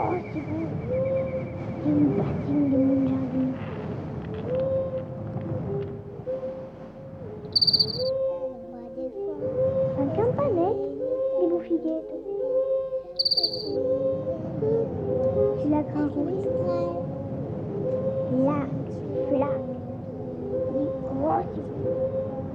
C'est une partie de mon jardin. Un campanette, des bouffiguettes. C'est la grande roue.